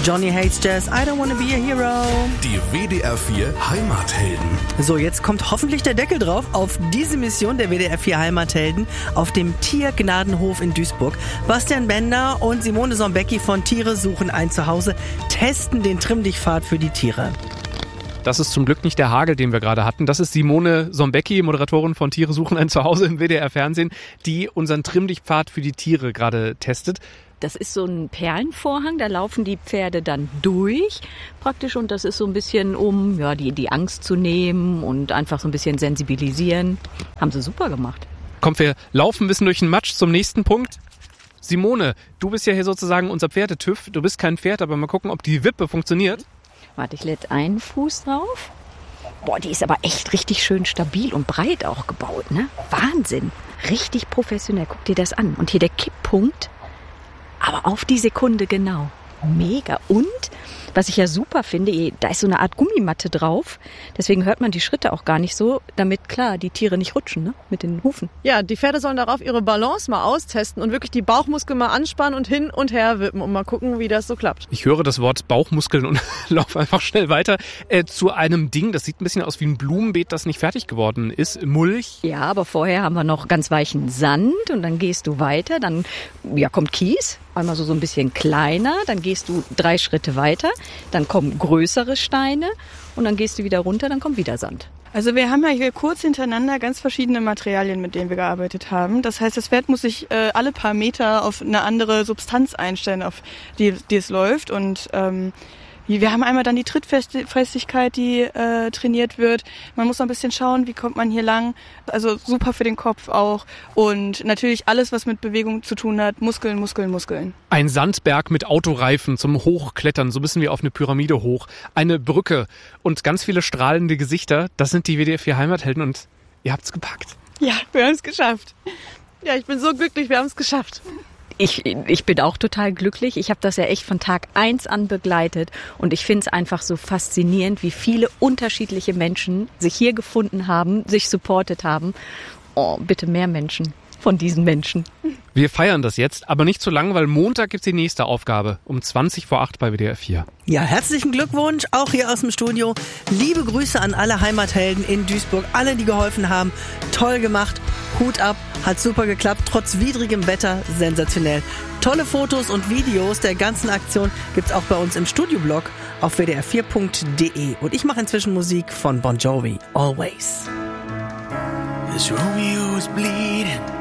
Johnny Hates Jazz, I Don't Wanna Be a Hero. Die WDR 4 Heimathelden. So, jetzt kommt hoffentlich der Deckel drauf auf diese Mission der WDR 4 Heimathelden auf dem Tiergnadenhof in Duisburg. Bastian Bender und Simone Sombecki von Tiere suchen ein Zuhause, testen den Trimm-Dich-Pfad für die Tiere. Das ist zum Glück nicht der Hagel, den wir gerade hatten. Das ist Simone Sombecki, Moderatorin von Tiere suchen ein Zuhause im WDR Fernsehen, die unseren Trimm-Dich-Pfad für die Tiere gerade testet. Das ist so ein Perlenvorhang, da laufen die Pferde dann durch praktisch und das ist so ein bisschen, um die Angst zu nehmen und einfach so ein bisschen sensibilisieren. Haben sie super gemacht. Kommt, wir laufen ein bisschen durch den Matsch zum nächsten Punkt. Simone, du bist ja hier sozusagen unser Pferdetüv. Du bist kein Pferd, aber mal gucken, ob die Wippe funktioniert. Warte, ich lädt einen Fuß drauf. Boah, die ist aber echt richtig schön stabil und breit auch gebaut, ne? Wahnsinn. Richtig professionell. Guck dir das an. Und hier der Kipppunkt. Aber auf die Sekunde genau. Mega. Und, was ich ja super finde, da ist so eine Art Gummimatte drauf. Deswegen hört man die Schritte auch gar nicht so, damit, klar, die Tiere nicht rutschen, ne? Mit den Hufen. Ja, die Pferde sollen darauf ihre Balance mal austesten und wirklich die Bauchmuskeln mal anspannen und hin und her wippen und mal gucken, wie das so klappt. Ich höre das Wort Bauchmuskeln und laufe einfach schnell weiter zu einem Ding, das sieht ein bisschen aus wie ein Blumenbeet, das nicht fertig geworden ist. Mulch. Ja, aber vorher haben wir noch ganz weichen Sand und dann gehst du weiter, dann kommt Kies. Einmal so ein bisschen kleiner, dann gehst du 3 Schritte weiter, dann kommen größere Steine und dann gehst du wieder runter, dann kommt wieder Sand. Also wir haben ja hier kurz hintereinander ganz verschiedene Materialien, mit denen wir gearbeitet haben. Das heißt, das Pferd muss sich alle paar Meter auf eine andere Substanz einstellen, auf die es läuft. Und wir haben einmal dann die Trittfestigkeit, die trainiert wird. Man muss noch ein bisschen schauen, wie kommt man hier lang. Also super für den Kopf auch. Und natürlich alles, was mit Bewegung zu tun hat. Muskeln, Muskeln, Muskeln. Ein Sandberg mit Autoreifen zum Hochklettern. So müssen wir auf eine Pyramide hoch. Eine Brücke und ganz viele strahlende Gesichter. Das sind die WDR 4 Heimathelden und ihr habt's gepackt. Ja, wir haben es geschafft. Ja, ich bin so glücklich, wir haben es geschafft. Ich bin auch total glücklich. Ich habe das ja echt von Tag 1 an begleitet und ich finde es einfach so faszinierend, wie viele unterschiedliche Menschen sich hier gefunden haben, sich supportet haben. Oh, bitte mehr Menschen von diesen Menschen. Wir feiern das jetzt, aber nicht zu lang, weil Montag gibt's die nächste Aufgabe um 20:08 bei WDR 4. Ja, herzlichen Glückwunsch, auch hier aus dem Studio. Liebe Grüße an alle Heimathelden in Duisburg, alle, die geholfen haben. Toll gemacht, Hut ab, hat super geklappt, trotz widrigem Wetter, sensationell. Tolle Fotos und Videos der ganzen Aktion gibt's auch bei uns im Studioblog auf wdr4.de. Und ich mache inzwischen Musik von Bon Jovi, Always. This Romeo is bleeding.